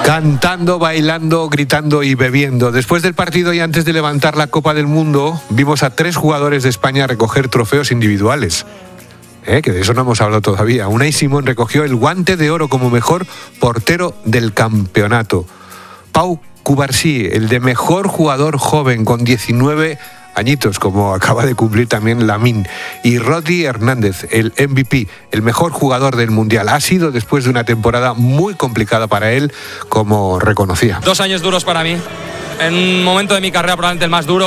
Cantando, bailando, gritando y bebiendo. Después del partido y antes de levantar la Copa del Mundo, vimos a 3 jugadores de España recoger trofeos individuales. Que de eso no hemos hablado todavía. Unai Simón recogió el Guante de Oro como mejor portero del campeonato. Pau Cubarsí, el de mejor jugador joven con 19 añitos, como acaba de cumplir también Lamine. Y Rodri Hernández, el MVP, el mejor jugador del Mundial. Ha sido después de una temporada muy complicada para él, como reconocía. 2 años duros para mí. En un momento de mi carrera probablemente el más duro.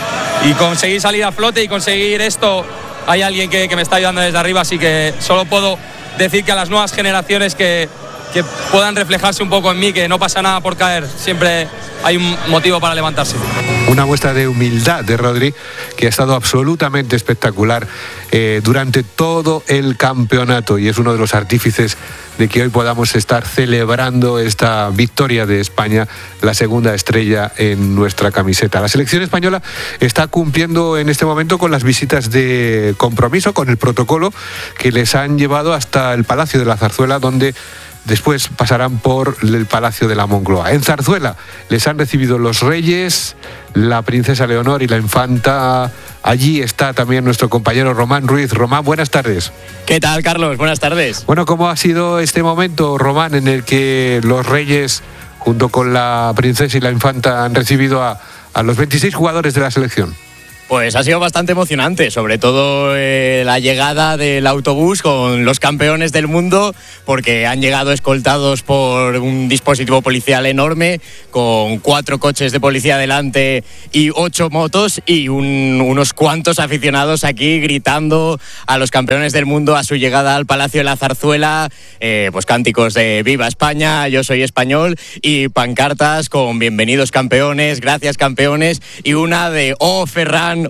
Y conseguir salir a flote y conseguir esto, hay alguien que me está ayudando desde arriba, así que solo puedo decir que a las nuevas generaciones que puedan reflejarse un poco en mí, que no pasa nada por caer, siempre hay un motivo para levantarse. Una muestra de humildad de Rodri, que ha estado absolutamente espectacular durante todo el campeonato, y es uno de los artífices de que hoy podamos estar celebrando esta victoria de España, la segunda estrella en nuestra camiseta. La selección española está cumpliendo en este momento con las visitas de compromiso, con el protocolo que les han llevado hasta el Palacio de la Zarzuela, donde después pasarán por el Palacio de la Moncloa. En Zarzuela les han recibido los reyes, la princesa Leonor y la infanta. Allí está también nuestro compañero Román Ruiz. Román, buenas tardes. ¿Qué tal, Carlos? Buenas tardes. Bueno, ¿cómo ha sido este momento, Román, en el que los reyes, junto con la princesa y la infanta, han recibido a los 26 jugadores de la selección? Pues ha sido bastante emocionante, sobre todo la llegada del autobús con los campeones del mundo, porque han llegado escoltados por un dispositivo policial enorme, con 4 coches de policía delante y 8 motos, y unos cuantos aficionados aquí gritando a los campeones del mundo a su llegada al Palacio de la Zarzuela, pues cánticos de Viva España, yo soy español, y pancartas con bienvenidos campeones, gracias campeones, y una de Ferran,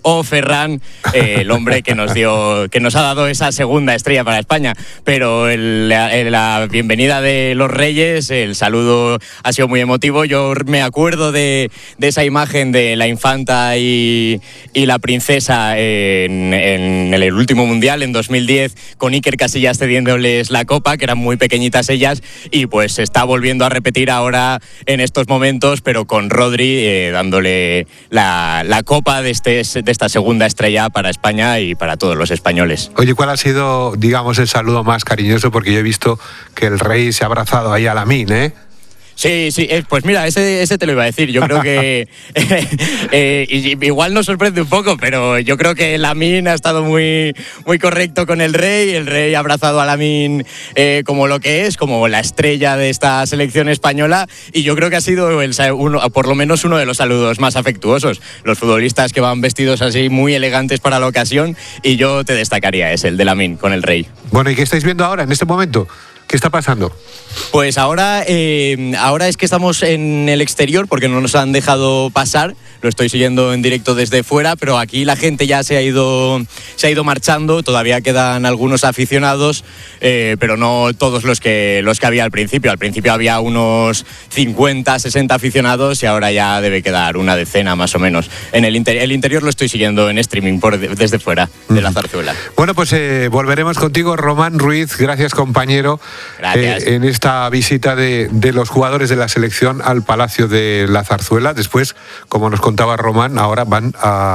el hombre que nos ha dado esa segunda estrella para España. Pero la bienvenida de los reyes, el saludo ha sido muy emotivo. Yo me acuerdo de esa imagen de la infanta y la princesa en el último mundial, en 2010, con Iker Casillas cediéndoles la copa, que eran muy pequeñitas ellas, y pues se está volviendo a repetir ahora en estos momentos, pero con Rodri dándole la copa de esta segunda estrella para España y para todos los españoles. Oye, ¿cuál ha sido, digamos, el saludo más cariñoso? Porque yo he visto que el rey se ha abrazado ahí a Lamine, ¿eh? Sí, pues mira, ese te lo iba a decir. Yo creo que igual nos sorprende un poco, pero yo creo que Lamine ha estado muy, muy correcto con el rey ha abrazado a Lamine como lo que es, como la estrella de esta selección española, y yo creo que ha sido por lo menos uno de los saludos más afectuosos. Los futbolistas que van vestidos así muy elegantes para la ocasión, y yo te destacaría el de Lamine con el rey. Bueno, ¿y qué estáis viendo ahora, en este momento? ¿Qué está pasando? Pues ahora es que estamos en el exterior porque no nos han dejado pasar. Lo estoy siguiendo en directo desde fuera, pero aquí la gente ya se ha ido marchando. Todavía quedan algunos aficionados, pero no todos los que había al principio. Al principio había unos 50, 60 aficionados, y ahora ya debe quedar una decena más o menos. El interior lo estoy siguiendo en streaming desde fuera de la Zarzuela. Bueno, pues volveremos contigo, Román Ruiz. Gracias, compañero. Gracias. En esta visita de los jugadores de la selección al Palacio de la Zarzuela. Después, como nos contaba Román, ahora van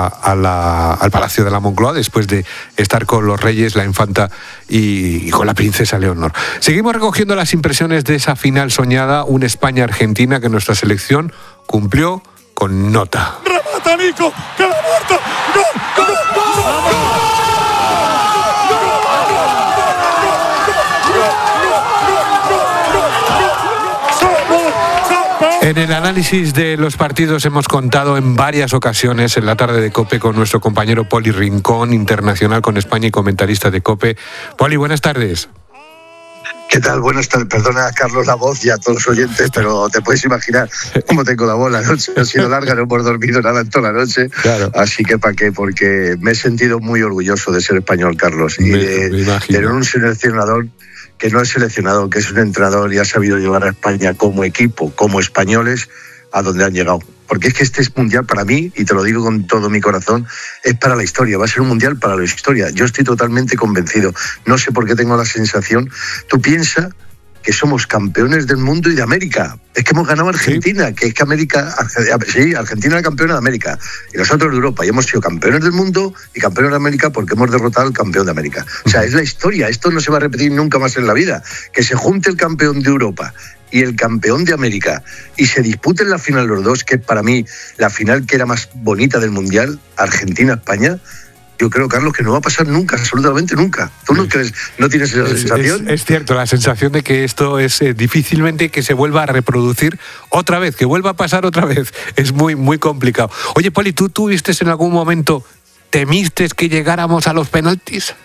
al Palacio de la Moncloa, después de estar con los reyes, la infanta y con la princesa Leonor. Seguimos recogiendo las impresiones de esa final soñada, un España-Argentina que nuestra selección cumplió con nota. ¡Remata, Nico! ¡Que la muerta! ¡Gol! ¡Gol! ¡Gol! En el análisis de los partidos hemos contado en varias ocasiones en la tarde de COPE con nuestro compañero Poli Rincón, internacional con España y comentarista de COPE. Poli, buenas tardes. ¿Qué tal? Buenas tardes. Perdona, Carlos, la voz y a todos los oyentes, pero te puedes imaginar cómo tengo la voz. La noche ha sido larga, no hemos dormido nada en toda la noche. Claro. Así que ¿para qué? Porque me he sentido muy orgulloso de ser español, Carlos, y de tener un seleccionador que no es seleccionador, que es un entrenador y ha sabido llevar a España como equipo, como españoles, a donde han llegado. Porque es que este es mundial para mí, y te lo digo con todo mi corazón, es para la historia, va a ser un mundial para la historia. Yo estoy totalmente convencido. No sé por qué tengo la sensación. Tú piensas que somos campeones del mundo y de América. Es que hemos ganado a Argentina, que es que Argentina era campeona de América y nosotros de Europa, y hemos sido campeones del mundo y campeones de América porque hemos derrotado al campeón de América. O sea, es la historia, esto no se va a repetir nunca más en la vida, que se junte el campeón de Europa y el campeón de América y se disputen la final los dos, que para mí la final que era más bonita del Mundial, Argentina-España. Yo creo, Carlos, que no va a pasar nunca, absolutamente nunca. ¿Tú no crees? ¿No tienes esa sensación? Es cierto, la sensación de que esto es difícilmente que se vuelva a reproducir otra vez, que vuelva a pasar otra vez. Es muy, muy complicado. Oye, Poli, ¿tú tuviste en algún momento, temiste que llegáramos a los penaltis?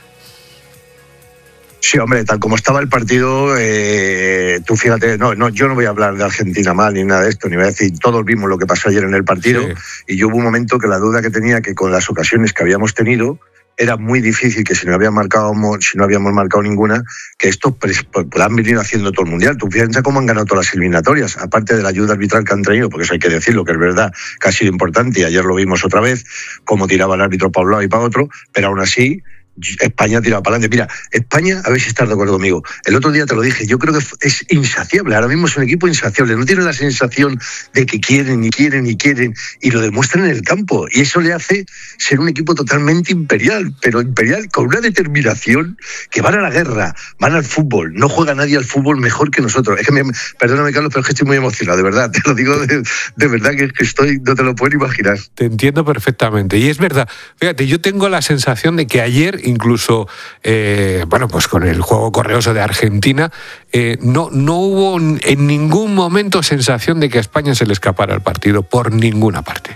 Sí, hombre, tal como estaba el partido, tú fíjate, yo no voy a hablar de Argentina mal ni nada de esto, ni voy a decir, todos vimos lo que pasó ayer en el partido, y yo hubo un momento que la duda que tenía, que con las ocasiones que habíamos tenido, era muy difícil que si no habíamos marcado ninguna, que estos puedan venir haciendo todo el Mundial. Tú fíjate cómo han ganado todas las eliminatorias, aparte de la ayuda arbitral que han traído, porque eso hay que decirlo, que es verdad, que ha sido importante, y ayer lo vimos otra vez, cómo tiraba el árbitro para un lado y para otro, pero aún así España tiraba para adelante. Mira, España, a ver si estás de acuerdo conmigo, el otro día te lo dije, yo creo que es insaciable, ahora mismo es un equipo insaciable, no tiene la sensación de que quieren y lo demuestran en el campo, y eso le hace ser un equipo totalmente imperial, pero imperial con una determinación, que van a la guerra, van al fútbol, no juega nadie al fútbol mejor que nosotros. Es que perdóname, Carlos, pero es que estoy muy emocionado, de verdad, te lo digo de verdad, que estoy, no te lo puedes imaginar. Te entiendo perfectamente, y es verdad, fíjate, yo tengo la sensación de que ayer incluso, pues con el juego correoso de Argentina, no hubo en ningún momento sensación de que a España se le escapara el partido por ninguna parte.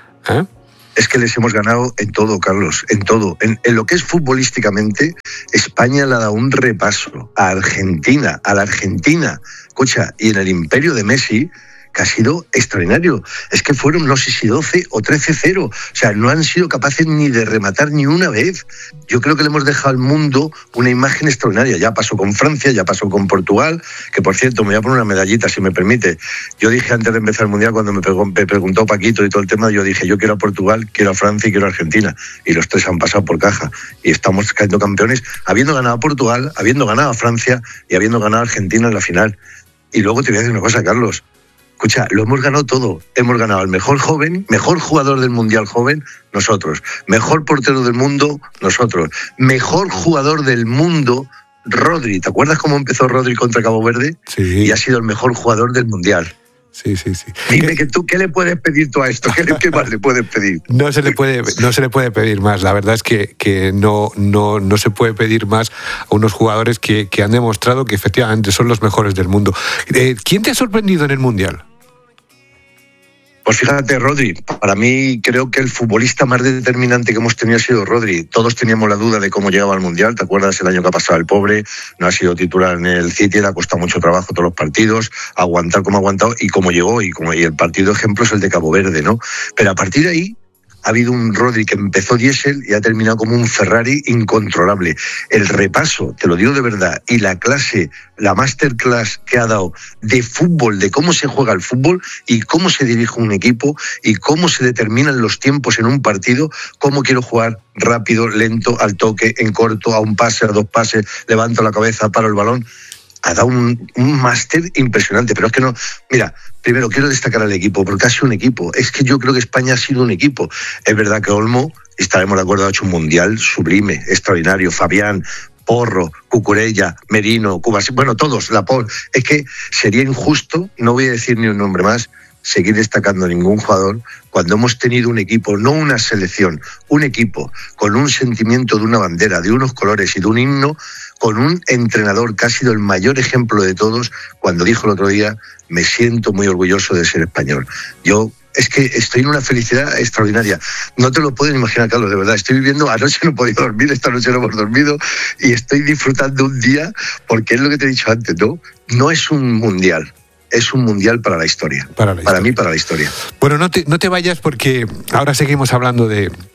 Es que les hemos ganado en todo, Carlos, en todo. En lo que es futbolísticamente, España le ha dado un repaso a Argentina, escucha, y en el imperio de Messi, que ha sido extraordinario. Es que fueron, no sé si 12 o 13-0. O sea, no han sido capaces ni de rematar ni una vez. Yo creo que le hemos dejado al mundo una imagen extraordinaria. Ya pasó con Francia, ya pasó con Portugal, que por cierto, me voy a poner una medallita, si me permite. Yo dije antes de empezar el Mundial, cuando me preguntó Paquito y todo el tema, yo dije, yo quiero a Portugal, quiero a Francia y quiero a Argentina. Y los tres han pasado por caja. Y estamos cayendo campeones, habiendo ganado a Portugal, habiendo ganado a Francia y habiendo ganado a Argentina en la final. Y luego te voy a decir una cosa, Carlos. Escucha, lo hemos ganado todo. Hemos ganado al mejor joven, mejor jugador del Mundial joven, nosotros. Mejor portero del mundo, nosotros. Mejor jugador del mundo, Rodri. ¿Te acuerdas cómo empezó Rodri contra Cabo Verde? Sí. Y ha sido el mejor jugador del Mundial. Sí. Dime que tú, ¿qué le puedes pedir tú a esto? ¿Qué más le puedes pedir? No se le puede pedir más. La verdad es que no se puede pedir más a unos jugadores que han demostrado que efectivamente son los mejores del mundo. ¿Quién te ha sorprendido en el Mundial? Pues fíjate, Rodri, para mí creo que el futbolista más determinante que hemos tenido ha sido Rodri. Todos teníamos la duda de cómo llegaba al Mundial. ¿Te acuerdas el año que ha pasado el pobre? No ha sido titular en el City, le ha costado mucho trabajo todos los partidos, aguantar como ha aguantado y cómo llegó. Y el partido ejemplo es el de Cabo Verde, ¿no? Pero a partir de ahí ha habido un Rodri que empezó diésel y ha terminado como un Ferrari incontrolable. El repaso, te lo digo de verdad, y la clase, la masterclass que ha dado de fútbol, de cómo se juega el fútbol y cómo se dirige un equipo y cómo se determinan los tiempos en un partido, cómo quiero jugar rápido, lento, al toque, en corto, a un pase, a dos pases, levanto la cabeza, paro el balón. Ha dado un máster impresionante, pero es que no... Mira, primero quiero destacar al equipo, porque ha sido un equipo. Es que yo creo que España ha sido un equipo. Es verdad que Olmo, estaremos de acuerdo, ha hecho un Mundial sublime, extraordinario. Fabián, Porro, Cucurella, Merino, Cubas, bueno, todos, Laporte. Es que sería injusto, no voy a decir ni un nombre más, seguir destacando a ningún jugador cuando hemos tenido un equipo, no una selección, un equipo con un sentimiento de una bandera, de unos colores y de un himno, con un entrenador que ha sido el mayor ejemplo de todos, cuando dijo el otro día, me siento muy orgulloso de ser español. Yo es que estoy en una felicidad extraordinaria. No te lo puedes imaginar, Carlos, de verdad. Estoy viviendo, anoche no he podido dormir, esta noche no hemos dormido y estoy disfrutando un día, porque es lo que te he dicho antes, ¿no? No es un mundial. Es un mundial para la historia. Para mí, para la historia. Bueno, no te vayas, porque ahora seguimos hablando de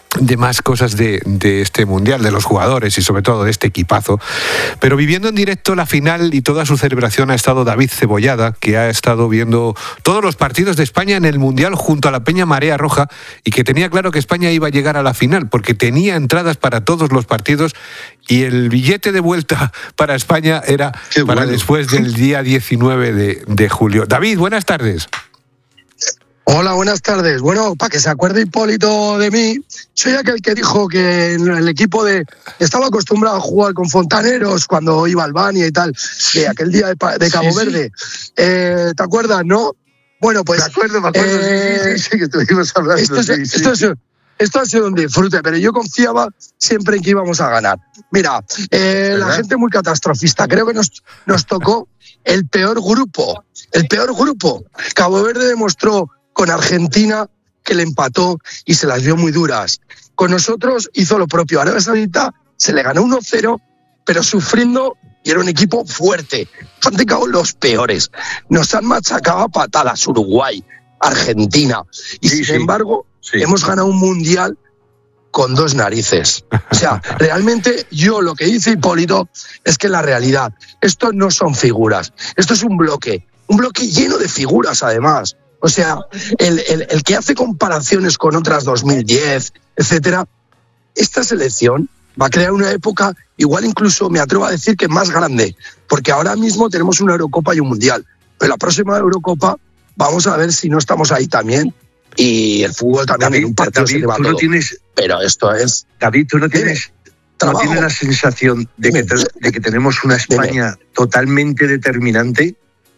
más cosas de este Mundial, de los jugadores y sobre todo de este equipazo. Pero viviendo en directo la final y toda su celebración ha estado David Cebollada, que ha estado viendo todos los partidos de España en el Mundial junto a la Peña Marea Roja y que tenía claro que España iba a llegar a la final porque tenía entradas para todos los partidos y el billete de vuelta para España era para después del día 19 de julio. David, buenas tardes. Hola, buenas tardes. Bueno, para que se acuerde Hipólito de mí, soy aquel que dijo que en el equipo estaba acostumbrado a jugar con fontaneros cuando iba a Albania y tal, de aquel día de Cabo Verde. ¿Te acuerdas, no? Bueno, pues... Me acuerdo, sí, que estuvimos hablando. Esto ha sido un disfrute, pero yo confiaba siempre en que íbamos a ganar. Mira, la gente muy catastrofista. Creo que nos tocó el peor grupo. El peor grupo. Cabo Verde demostró con Argentina que le empató y se las dio muy duras. Con nosotros hizo lo propio. Arabia Saudita se le ganó 1-0, pero sufriendo, y era un equipo fuerte. Han tocado los peores. Nos han machacado a patadas Uruguay, Argentina. Y sin embargo, hemos ganado un mundial con dos narices. O sea, realmente yo lo que dice Hipólito es que la realidad, esto no son figuras, esto es un bloque lleno de figuras además. O sea, el que hace comparaciones con otras 2010, etcétera, esta selección va a crear una época, igual incluso me atrevo a decir que más grande, porque ahora mismo tenemos una Eurocopa y un Mundial, pero la próxima Eurocopa vamos a ver si no estamos ahí también, y el fútbol también en un partido se lleva todo. Pero esto es... David, tú no tienes la sensación de que tenemos una España totalmente determinante.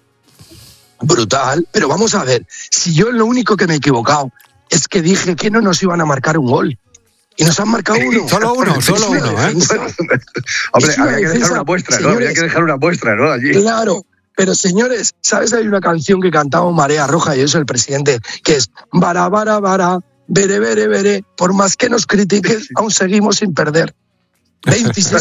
Brutal, pero vamos a ver, si yo lo único que me he equivocado es que dije que no nos iban a marcar un gol y nos han marcado uno. Solo uno, ¿eh? Hombre, había que dejar una muestra, señores, ¿no? Había que dejar una muestra, ¿no? Allí. Claro, pero señores, ¿sabes? Hay una canción que cantaba Marea Roja y eso el presidente, que es bara, bara, bara, bere, bere, bere, por más que nos critiques, aún seguimos sin perder. 26